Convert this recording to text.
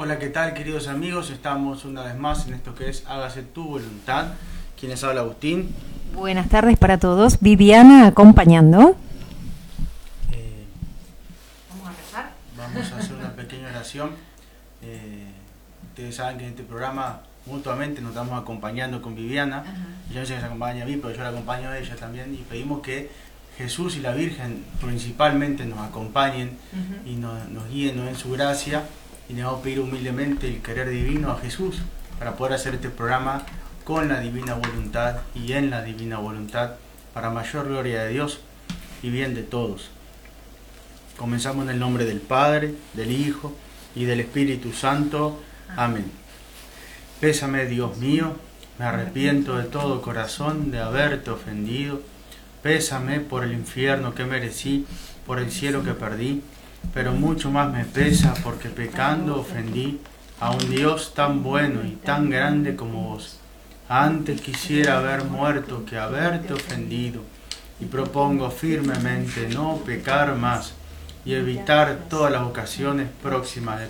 Hola, ¿qué tal, queridos amigos? Estamos una vez más en esto que es Hágase tu voluntad. ¿Quién les habla? Agustín. Buenas tardes para todos. Viviana acompañando. ¿Vamos a rezar? Vamos a hacer una pequeña oración. Ustedes saben que en este programa mutuamente nos estamos acompañando con Viviana. Yo no sé que se acompaña a mí, pero yo la acompaño a ella también. Y pedimos que Jesús y la Virgen principalmente nos acompañen y nos guíen en su gracia. Y le vamos a pedir humildemente el querer divino a Jesús para poder hacer este programa con la divina voluntad y en la divina voluntad para mayor gloria de Dios y bien de todos. Comenzamos en el nombre del Padre, del Hijo y del Espíritu Santo. Amén. Pésame, Dios mío, me arrepiento de todo corazón de haberte ofendido. Pésame por el infierno que merecí, por el cielo que perdí, pero mucho más me pesa porque pecando ofendí a un Dios tan bueno y tan grande como vos. Antes quisiera haber muerto que haberte ofendido, y propongo firmemente no pecar más y evitar todas las ocasiones próximas de